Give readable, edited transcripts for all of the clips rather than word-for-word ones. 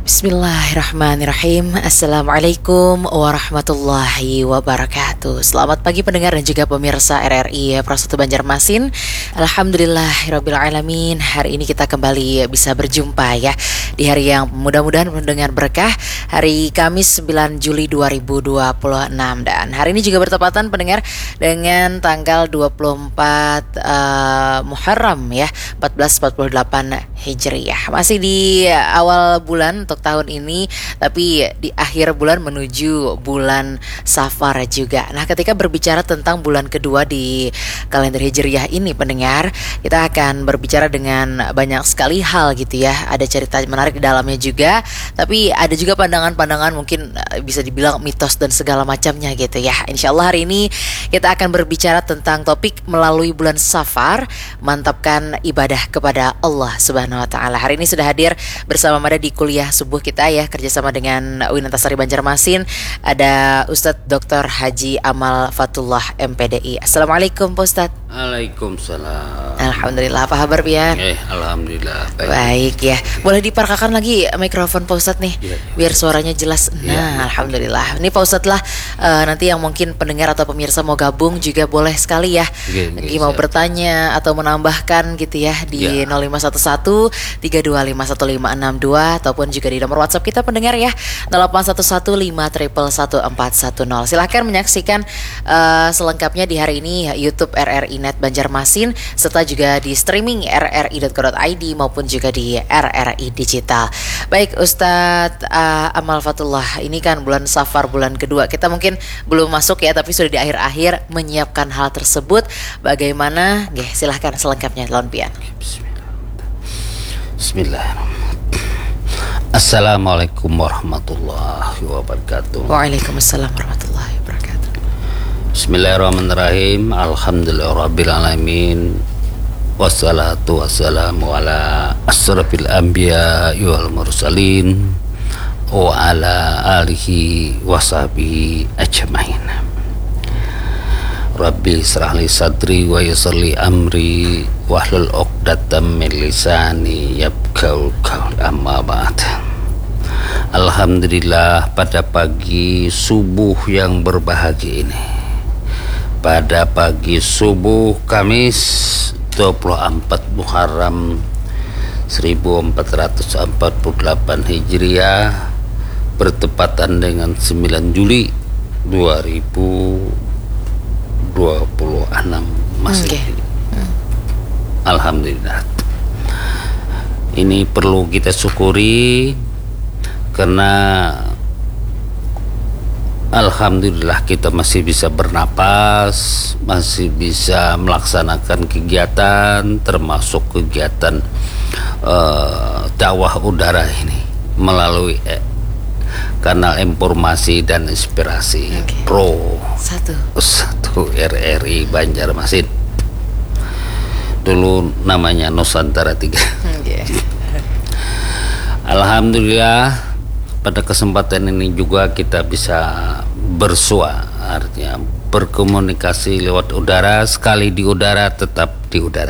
Bismillahirrahmanirrahim. Assalamualaikum warahmatullahi wabarakatuh. Selamat pagi pendengar dan juga pemirsa RRI Pro1 Banjarmasin. Alhamdulillahirabbil alamin. Hari ini kita kembali bisa berjumpa ya di hari yang mudah-mudahan mendengar berkah, hari Kamis 9 Juli 2026, dan hari ini juga bertepatan pendengar dengan tanggal 24 Muharram ya 1448 Hijriah. Masih di awal bulan untuk tahun ini, tapi di akhir bulan menuju bulan Safar juga. Nah, ketika berbicara tentang bulan kedua di kalender Hijriah ini pendengar, kita akan berbicara dengan banyak sekali hal gitu ya. Ada cerita menarik di dalamnya juga, tapi ada juga pandangan-pandangan mungkin bisa dibilang mitos dan segala macamnya gitu ya. Insya Allah hari ini kita akan berbicara tentang topik melalui bulan Safar, mantapkan ibadah kepada Allah Subhanahu wa Ta'ala. Hari ini sudah hadir bersama Mada di kuliah subuh kita ya, kerjasama dengan UIN Antasari Banjarmasin. Ada Ustadz Dr. Haji Amal Fatullah MPDI. Assalamualaikum Pak Ustadz. Waalaikumsalam. Alhamdulillah, apa kabar Pian? Alhamdulillah baik ya. Boleh diperkakan lagi mikrofon Pak Ustadz nih, biar suaranya jelas. Nah, alhamdulillah. Ini Pak Ustadz lah, nanti yang mungkin pendengar atau pemirsa mau gabung juga boleh sekali ya. Lagi mau bertanya atau menambahkan gitu ya di 0511 3251562 ataupun juga di nomor WhatsApp kita pendengar ya 081151111410. Silahkan menyaksikan selengkapnya di hari ini YouTube RRI Net Banjarmasin, serta juga di streaming rri.co.id maupun juga di RRI Digital. Baik Ustadz Amal Fatullah, ini kan bulan Safar, bulan kedua. Kita mungkin belum masuk ya, tapi sudah di akhir-akhir menyiapkan hal tersebut. Bagaimana? Silahkan selengkapnya Lon Pian. Bismillahirrahmanirrahim. Assalamualaikum warahmatullahi wabarakatuh. Waalaikumsalam warahmatullahi wabarakatuh. Bismillahirrahmanirrahim. Alhamdulillahirabbil alamin. Wassalatu wassalamu ala asrafil anbiya wal mursalin wa ala alihi washabihi ajmain. Rabbi israhli sadri wa yassirli amri wahlul 'uqdatam min lisani yafqahu qawli, amma ba'd. Alhamdulillah, pada pagi subuh yang berbahagia ini, pada pagi subuh Kamis 24 Muharram 1448 Hijriah, bertepatan dengan 9 Juli 2026 Masehi. Alhamdulillah. Ini perlu kita syukuri karena alhamdulillah kita masih bisa bernapas, masih bisa melaksanakan kegiatan, termasuk kegiatan dakwah udara ini melalui kanal informasi dan inspirasi Pro 1 RRI Banjarmasin. Dulu namanya Nusantara 3. Alhamdulillah, pada kesempatan ini juga kita bisa bersua, artinya berkomunikasi lewat udara. Sekali di udara, tetap di udara.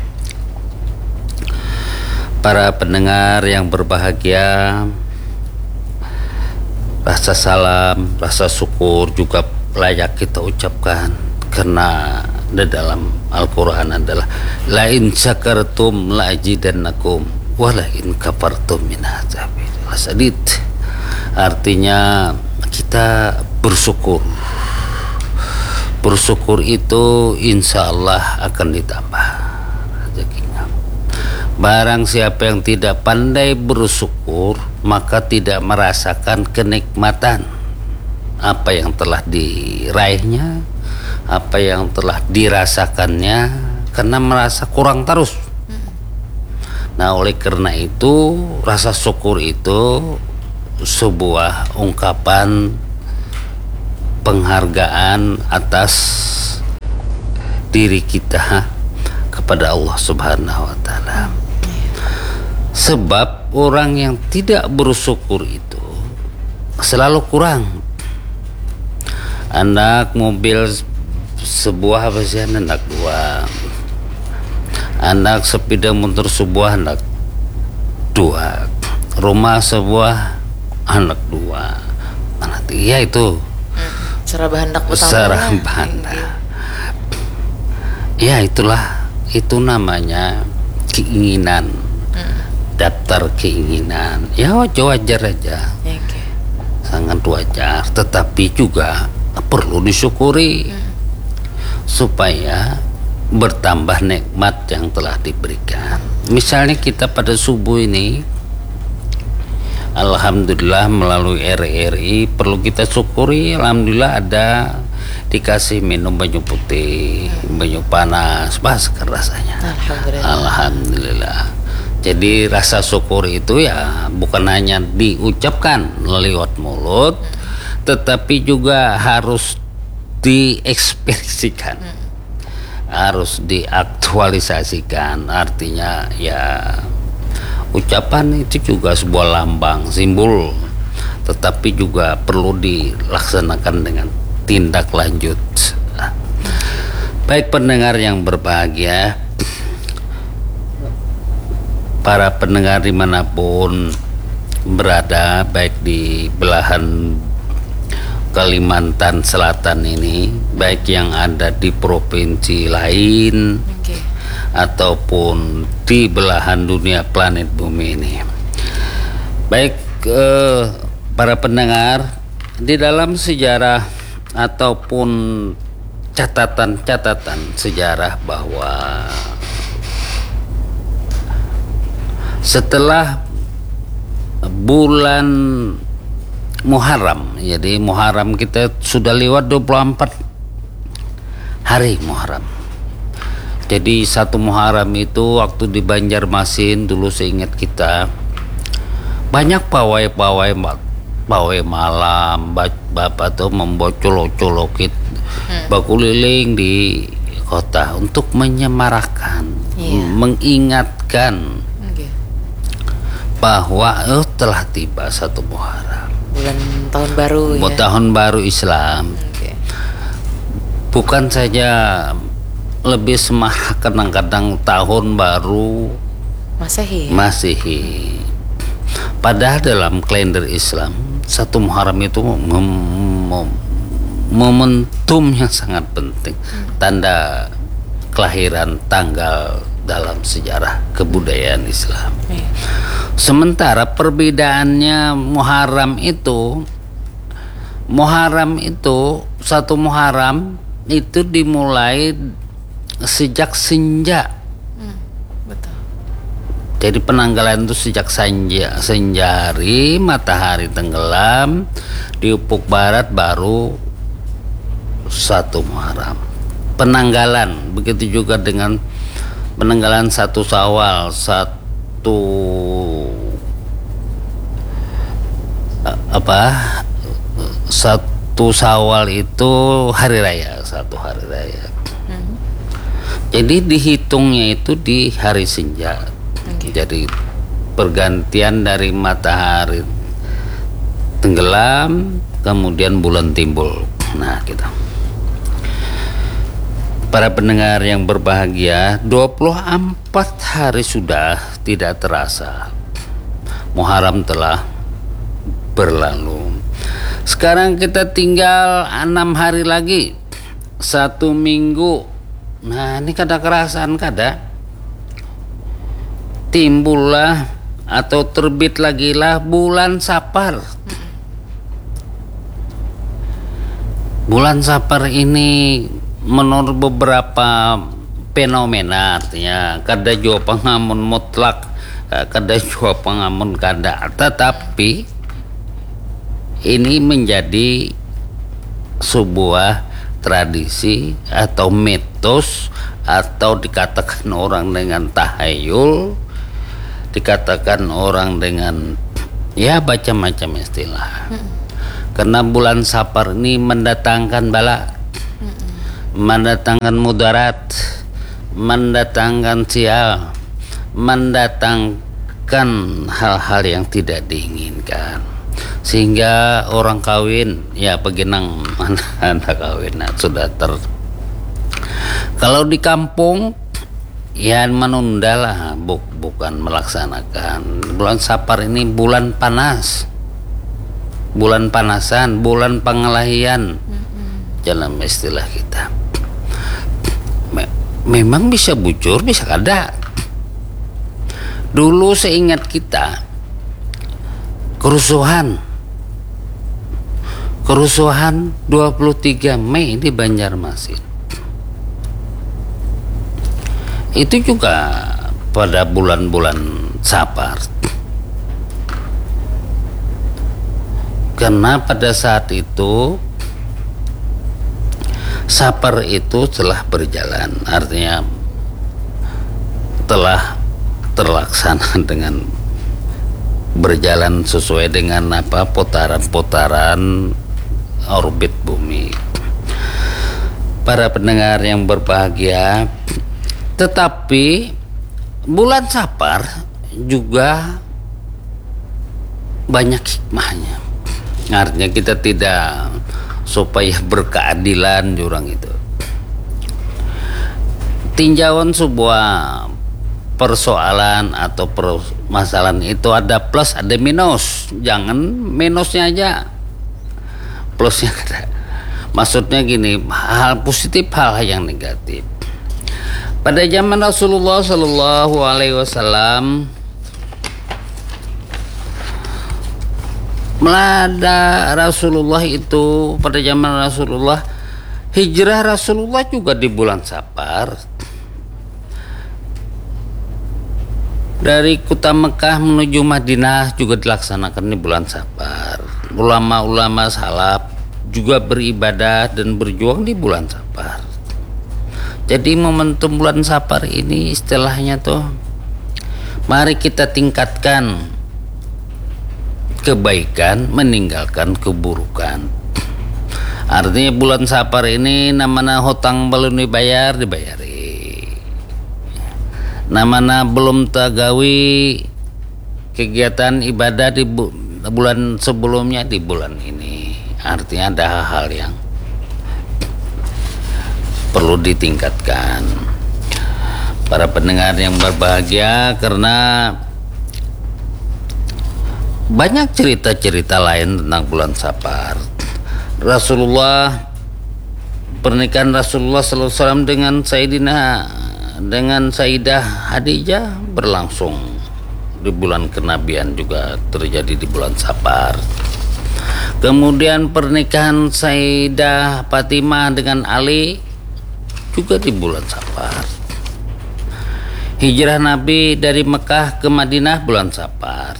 Para pendengar yang berbahagia, rasa salam, rasa syukur juga layak kita ucapkan, karena di dalam Al-Quran adalah la in syakartum la azidannakum wa la in kafartum min azabi lasadid. Artinya kita bersyukur. Bersyukur itu insya Allah akan ditambah rezekinya. Barang siapa yang tidak pandai bersyukur, maka tidak merasakan kenikmatan apa yang telah diraihnya, apa yang telah dirasakannya, karena merasa kurang terus. Nah, oleh karena itu rasa syukur itu sebuah ungkapan penghargaan atas diri kita kepada Allah Subhanahu wa Ta'ala. Sebab orang yang tidak bersyukur itu selalu kurang. Anak mobil sebuah apa sih, anak dua. Anak sepeda motor sebuah, anak dua. rumah sebuah, anak dua, anak tiga itu. Serabah hendak utama. Serabah hendak. Ya itulah, itu namanya keinginan. Daftar keinginan. Ya wajar aja. Okay. Sangat wajar, tetapi juga perlu disyukuri supaya bertambah nikmat yang telah diberikan. Misalnya kita pada subuh ini, alhamdulillah melalui RRI perlu kita syukuri, alhamdulillah ada dikasih minum banyu putih, banyu panas, segar rasanya. Alhamdulillah. Jadi rasa syukur itu ya bukan hanya diucapkan lewat mulut, tetapi juga harus diekspresikan, harus diaktualisasikan. Artinya ya ucapan itu juga sebuah lambang, simbol, tetapi juga perlu dilaksanakan dengan tindak lanjut. Baik pendengar yang berbahagia, para pendengar dimanapun berada, baik di belahan Kalimantan Selatan ini, baik yang ada di provinsi lain, ataupun di belahan dunia planet bumi ini. Baik para pendengar, di dalam sejarah ataupun catatan-catatan sejarah bahwa setelah bulan Muharram, jadi Muharram kita sudah lewat 24 hari Muharram. Jadi satu Muharram itu waktu di Banjarmasin dulu, seingat kita banyak pawai malam, bapak tuh membawa colok-colokit bakuliling di kota untuk menyemarakan, mengingatkan bahwa telah tiba satu Muharram, bulan tahun baru, tahun baru Islam. Bukan saja lebih semangat kadang-kadang tahun baru Masehi. Padahal dalam kalender Islam satu Muharram itu momentum yang sangat penting, tanda kelahiran tanggal dalam sejarah kebudayaan Islam. Sementara perbedaannya Muharram itu satu Muharram itu dimulai sejak senja. Betul. Jadi penanggalan itu sejak senja hari, matahari tenggelam di ufuk barat, baru satu Muharram. Penanggalan, begitu juga dengan penanggalan satu Syawal, satu Syawal itu hari raya, satu hari raya. Jadi dihitungnya itu di hari senja. Jadi pergantian dari matahari tenggelam kemudian bulan timbul. Nah, gitu. Para pendengar yang berbahagia, 24 hari sudah tidak terasa Muharram telah berlalu. Sekarang kita tinggal 6 hari lagi, 1 minggu. Nah, ini kada kerasaan, kada timbullah atau terbit lagi lah bulan Safar. Bulan Safar ini menurut beberapa fenomena, artinya kada jua pengamun mutlak, kada jua pengamun kada, tetapi ini menjadi sebuah tradisi atau mitos, atau dikatakan orang dengan tahayul, dikatakan orang dengan ya macam-macam istilah. Karena bulan Safar ini mendatangkan bala, mendatangkan mudarat, mendatangkan sial, mendatangkan hal-hal yang tidak diinginkan, sehingga orang kawin ya pegenang anak kawin sudah kalau di kampung ya menunda lah, bukan melaksanakan. Bulan Safar ini bulan panas, bulan panasan, bulan pengelahian dalam istilah kita. Memang bisa bujur, bisa kada. Dulu seingat kita kerusuhan 23 Mei di Banjarmasin itu juga pada bulan-bulan Safar, karena pada saat itu Safar itu telah berjalan, artinya telah terlaksana dengan berjalan sesuai dengan putaran-putaran orbit bumi. Para pendengar yang berbahagia, tetapi bulan Safar juga banyak hikmahnya. Artinya kita tidak supaya berkeadilan jurang itu. Tinjauan sebuah persoalan atau permasalahan itu ada plus ada minus, jangan minusnya aja, plusnya ada. Maksudnya gini, hal positif, hal yang negatif. Pada zaman Rasulullah Shallallahu Alaihi Wasallam, melada Rasulullah itu pada zaman Rasulullah, hijrah Rasulullah juga di bulan Safar. Dari kota Mekah menuju Madinah juga dilaksanakan di bulan Safar. Ulama-ulama salaf juga beribadah dan berjuang di bulan Safar. Jadi momentum bulan Safar ini istilahnya tuh, mari kita tingkatkan kebaikan, meninggalkan keburukan. Artinya bulan Safar ini namanya hutang belum dibayari. Namanya belum tagawi kegiatan ibadah di bulan sebelumnya di bulan ini. Artinya ada hal-hal yang perlu ditingkatkan. Para pendengar yang berbahagia, karena banyak cerita-cerita lain tentang bulan Safar. Pernikahan Rasulullah SAW dengan Sayyidah Khadijah berlangsung di bulan kenabian, juga terjadi di bulan Safar. Kemudian pernikahan Sayyidah Fatimah dengan Ali juga di bulan Safar. Hijrah Nabi dari Mekah ke Madinah bulan Safar.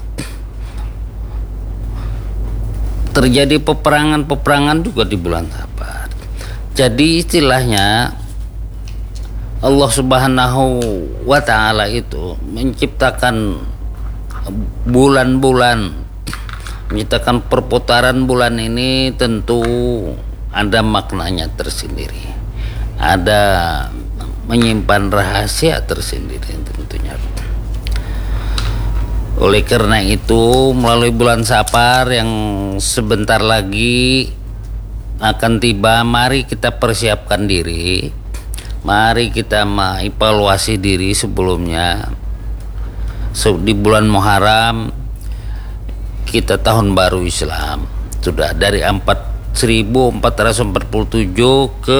Terjadi peperangan juga di bulan Safar. Jadi istilahnya Allah Subhanahu wa Ta'ala itu menciptakan bulan-bulan, menciptakan perputaran bulan ini tentu ada maknanya tersendiri, ada menyimpan rahasia tersendiri tentunya. Oleh karena itu, melalui bulan Safar yang sebentar lagi akan tiba, mari kita persiapkan diri. Mari kita mengevaluasi diri sebelumnya. Di bulan Muharram kita tahun baru Islam, sudah dari 1447 ke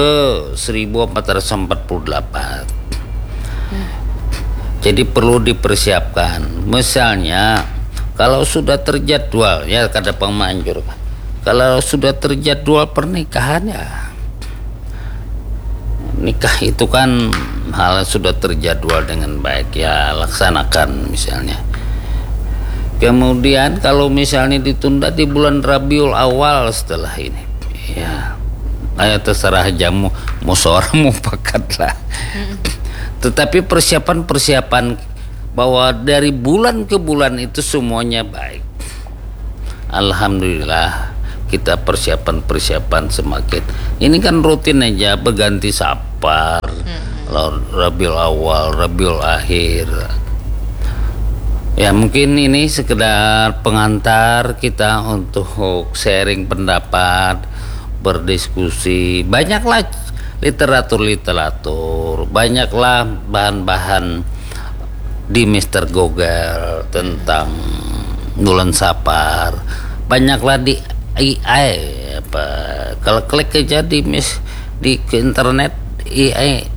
1448. Jadi perlu dipersiapkan. Misalnya kalau sudah terjadwal, ya kata pemanjur, kalau sudah terjadwal pernikahan, ya nikah itu kan hal sudah terjadwal dengan baik, ya laksanakan misalnya. Kemudian kalau misalnya ditunda di bulan Rabiul Awal setelah ini, ya terserah aja, mau seorang mau pakat lah. Tetapi persiapan bahwa dari bulan ke bulan itu semuanya baik. Alhamdulillah kita persiapan semakin. Ini kan rutin aja, berganti Safar, Rabiul Awal, Rabiul Akhir. Ya mungkin ini sekedar pengantar kita untuk sharing pendapat, berdiskusi. Banyaklah literatur, banyaklah bahan-bahan di Mister Google tentang bulan Safar, banyaklah di AI apa, kalau klik aja di ke internet AI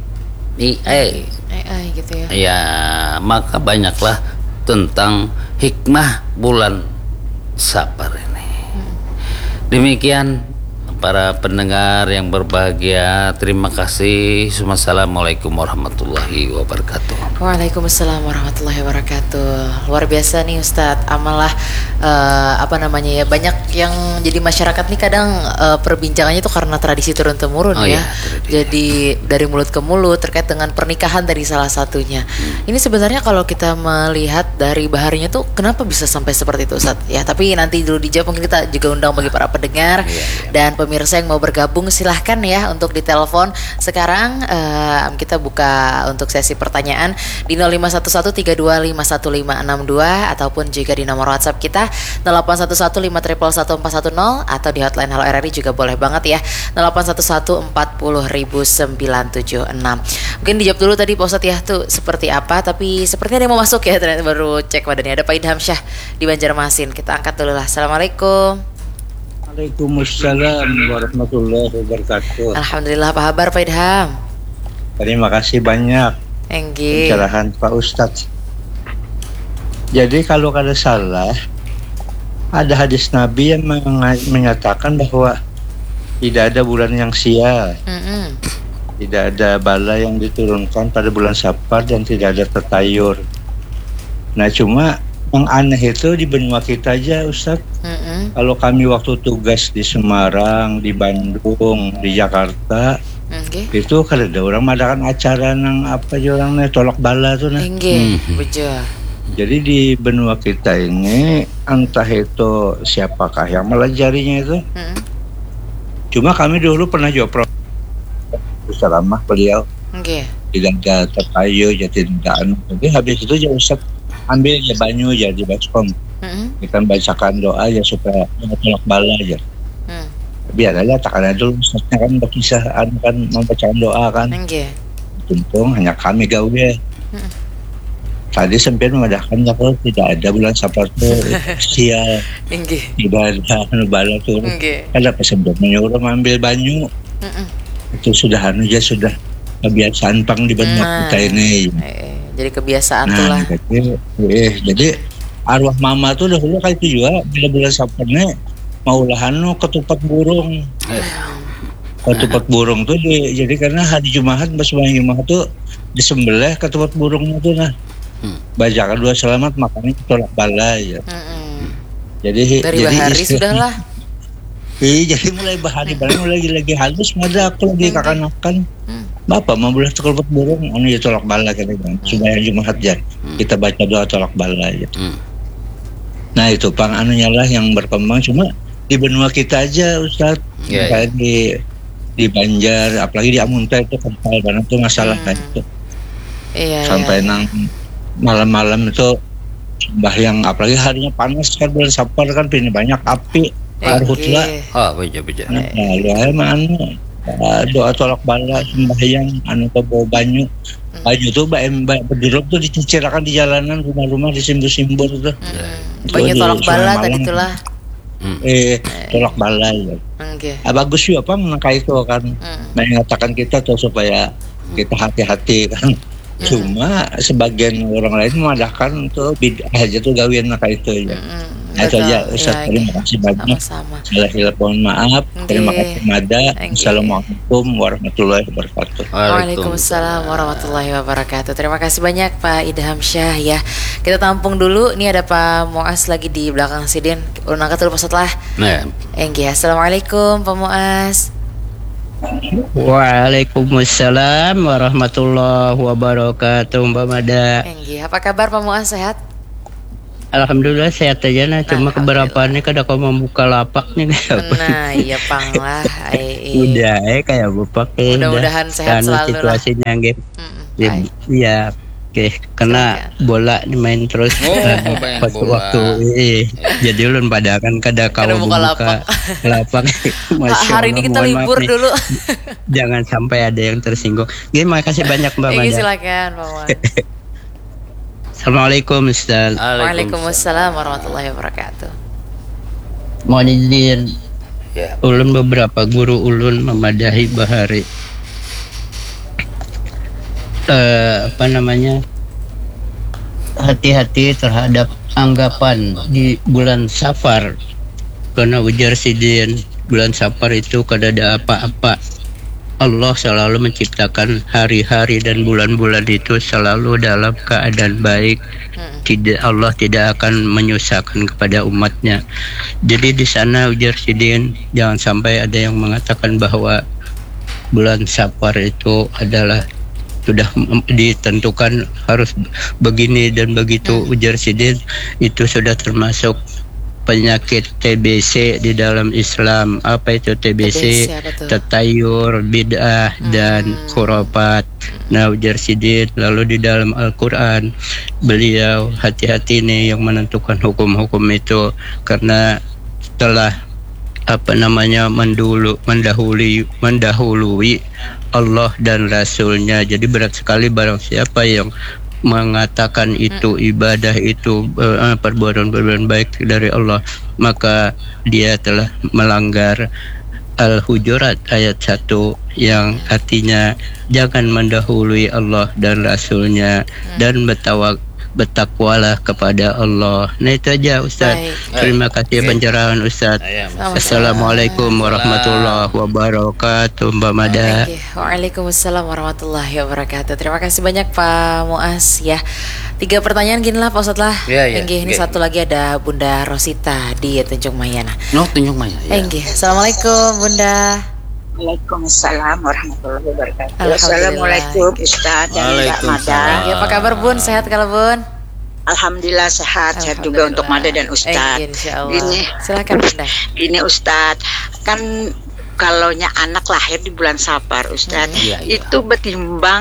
gitu ya. Ya, maka banyaklah tentang hikmah bulan Safar ini. Demikian para pendengar yang berbahagia, terima kasih. Assalamualaikum warahmatullahi wabarakatuh. Waalaikumsalam warahmatullahi wabarakatuh. Luar biasa nih Ustadz, amalah banyak yang jadi masyarakat nih kadang perbincangannya itu karena tradisi turun temurun ya. Jadi dari mulut ke mulut terkait dengan pernikahan tadi salah satunya. Ini sebenarnya kalau kita melihat dari baharinya tuh kenapa bisa sampai seperti itu Ustadz? Ya, tapi nanti dulu dijawab, mungkin kita juga undang bagi para pendengar dan pemirsa yang mau bergabung silahkan ya untuk ditelepon. Sekarang kita buka untuk sesi pertanyaan di 051132515562 ataupun juga di nomor WhatsApp kita 081153111410 atau di hotline Halo RRI juga boleh banget ya 0811400976. Mungkin dijawab dulu tadi Pak Ustadz ya tuh seperti apa, tapi sepertinya ada yang mau masuk ya, ternyata baru cek badannya. Ada Pak Idham Syah di Banjarmasin, kita angkat dulu lah. Assalamualaikum. Waalaikumsalam warahmatullahi wabarakatuh. Alhamdulillah, apa kabar Pak Idham? Terima kasih banyak pencerahan Pak Ustadz. Jadi kalau kada salah, ada hadis Nabi yang menyatakan bahwa tidak ada bulan yang sial, tidak ada bala yang diturunkan pada bulan Safar dan tidak ada tertayur. Nah cuma yang aneh itu di benua kita aja Ustadz. Kalau kami waktu tugas di Semarang, di Bandung, di Jakarta, itu kan ada orang mengadakan acara nang apa aja orangnya tolak bala tuh nah. Jadi di benua kita ini entah itu siapakah yang melajarinya itu. Cuma kami dulu pernah jawab ceramah beliau. Tidak ada tertayu, jadi tidak anu. Jadi habis itu ya Ustadz ambil ya banyu ya di baskom. Kita bacakan doa ya supaya tolak bala aja. Biar aja tak ada dulu Ustadznya kan berkisah kan membacakan doa kan. Untung hanya kami gawe. Tadi sempat memadakan kalau tidak ada bulan Safar itu sial. Tidak ada bala tuh. Ada sempat menyuruh ambil banyu. Itu sudah sudah kebiasaan pang di benua kita ini. Jadi kebiasaan tuh lah. Jadi arwah mama tuh dahulu kayak itu juga bila bulan Safarnya maulahanu ketupat burung. Ketupat burung tuh jadi karena hari Jumat pas banyak Jumat tuh disembelih ketupat burungnya tuh nah. Bacakan doa selamat makanya tolak bala ya. Jadi dari bahari sudahlah. Jadi mulai bahari mulai lagi halus ada aku lagi kakanakan. Bapak mau boleh ketupat burung anu ya tolak bala kan supaya Jumat ya. Kita baca doa tolak bala ya. Nah itu pang anunya lah yang berkembang cuma di benua kita aja Ustadz. Kayak di Banjar apalagi di Amunta itu kental banget tuh masalah kayak itu. Sampai nang malam-malam itu yang apalagi harinya panas kan bulan Safar kan ini banyak api karhutla. Beja. Nah, ya mana doa tolak bala sembahyang anu ke bawa banyu. Banyu tuh berduruk tuh dicicirakan di jalanan rumah-rumah di simbol-simbol tuh. Banyu tolak bala tadi itulah. Tolak bala ya. Bagus juga Pak menangkai itu kan. Mengatakan kita tuh supaya kita hati-hati kan. Cuma sebagian orang lain mengadakan tuh bid'ah aja tuh gawian kayak itu ya. Itu aja Ustaz, terima kasih banyak. Salah hilaf mohon maaf. Terima kasih Mada. Assalamualaikum warahmatullahi wabarakatuh. Waalaikumsalam warahmatullahi wabarakatuh. Terima kasih banyak Pak Idham Syah ya. Kita tampung dulu. Ini ada Pak Muaz lagi di belakang Sidin. Ulun angkat dulu setelah. Assalamualaikum Pak Muaz. Waalaikumsalam warahmatullahi wabarakatuh Mbak Mada. Apa kabar Pak Muaz, sehat? Alhamdulillah sehat aja nah, cuma keberapaannya kada kau membuka lapak nih. Nah iya pang lah. Udah kayak bapak mudah-mudahan sehat selalu situasinya gitu. Iya Oke, karena bola dimain terus waktu jadi ulun pada kan kada kau buka lapak. Hari ini kita libur dulu. Jangan sampai ada yang tersinggung. Terima kasih banyak Mbak Mada. Silakan Pak Muaz. Assalamualaikum Ustaz. Waalaikumsalam warahmatullahi wabarakatuh. Mohon izin. Ulun beberapa guru ulun memadahi Bahari. Hati-hati terhadap anggapan di bulan Safar, karena ujar sidin bulan Safar itu kada ada apa-apa. Allah selalu menciptakan hari-hari dan bulan-bulan itu selalu dalam keadaan baik. Allah tidak akan menyusahkan kepada umatnya. Jadi di sana ujar sidin, jangan sampai ada yang mengatakan bahwa bulan Safar itu adalah sudah ditentukan harus begini dan begitu. Ujar sidin, itu sudah termasuk penyakit TBC di dalam Islam. Apa itu TBC? Tatayur, bid'ah dan khurafat. Nah, ujar sidin, lalu di dalam Al-Quran beliau hati-hati nih yang menentukan hukum-hukum itu, karena telah mendahului Allah dan Rasulnya. Jadi berat sekali barang siapa yang mengatakan itu ibadah, itu perbuatan baik dari Allah, maka dia telah melanggar Al-Hujurat ayat 1 yang artinya jangan mendahului Allah dan Rasulnya dan bertakwalah kepada Allah. Nah itu aja Ustaz. Terima kasih pencerahan Ustaz. Assalamualaikum warahmatullahi wabarakatuh Mbak Mada. Waalaikumsalam warahmatullahi wabarakatuh. Terima kasih banyak Pak Muaz ya. 3 pertanyaan gini lah Pak Ustaz lah. Ini satu lagi ada Bunda Rosita di Tanjung Mayana. Tanjung Mayana. Assalamualaikum Bunda. Waalaikumsalam warahmatullahi wabarakatuh. Assalamualaikum Ustaz dan Mbak Mada. Apa kabar Bun? Sehat kalau Bun? Alhamdulillah sehat juga untuk Mada dan Ustaz. Gini, silakan Bunda. Gini Ustaz, kan kalaunya anak lahir di bulan Safar Ustaz, itu betimbang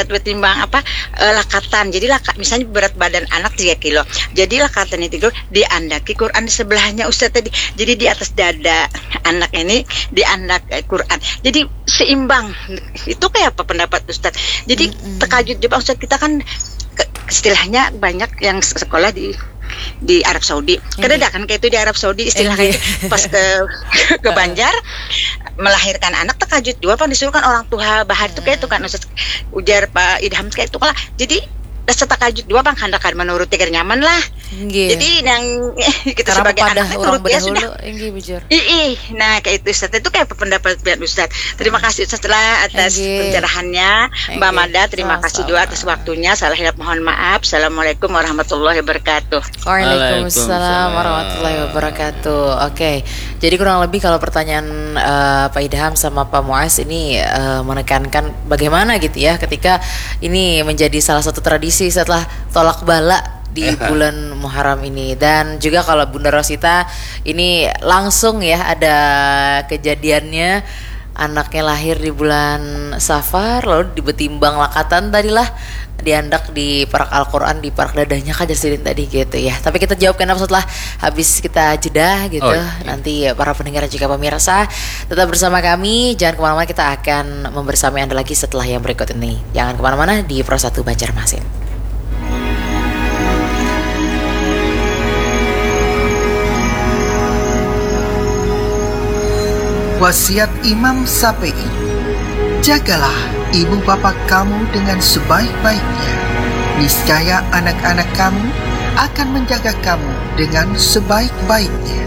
lakatan. Jadi misalnya berat badan anak 3 kilo, jadi lakatan itu diandaki Quran di sebelahnya Ustaz tadi. Jadi di atas dada anak ini diandak Quran, jadi seimbang. Itu kayak apa pendapat Ustaz? Jadi terkajut juga Ustaz, kita kan istilahnya banyak yang sekolah di Arab Saudi. Kadang kan kayak itu di Arab Saudi istilahnya pas ke Banjar melahirkan anak terkajut juga Pak, disuruhkan orang tua Bahar itu kayak itu kan Ustaz, ujar Pak Idham kayak itu lah. Jadi rasa takajut dua Bang Handakan menurut tiga nyaman lah. Jadi yang kita karena sebagai anak orang turut ya sudah. Nah kayak itu Ustaz, itu kayak pendapat pihak Ustaz. Terima kasih Ustaz lah atas pencerahannya. Mbak Mada terima kasih juga atas waktunya. Salah hilap mohon maaf. Assalamualaikum warahmatullahi wabarakatuh. Waalaikumsalam warahmatullahi wabarakatuh. Oke, jadi kurang lebih kalau pertanyaan Pak Idham sama Pak Muaz ini menekankan bagaimana gitu ya ketika ini menjadi salah satu tradisi setelah tolak bala di bulan Muharram ini. Dan juga kalau Bunda Rosita ini langsung ya ada kejadiannya, anaknya lahir di bulan Safar lalu dibetimbang lakatan tadilah diandak di parak Al-Quran di parak dadahnya Kajarsidin tadi gitu ya. Tapi kita jawabkan apa setelah habis kita jeda gitu. Nanti para pendengar juga pemirsa tetap bersama kami, jangan kemana-mana, kita akan membersamai Anda lagi setelah yang berikut ini. Jangan kemana-mana di Pro 1 Banjarmasin. Wasiat Imam Syafi'i, jagalah ibu bapa kamu dengan sebaik-baiknya. Niscaya anak-anak kamu akan menjaga kamu dengan sebaik-baiknya.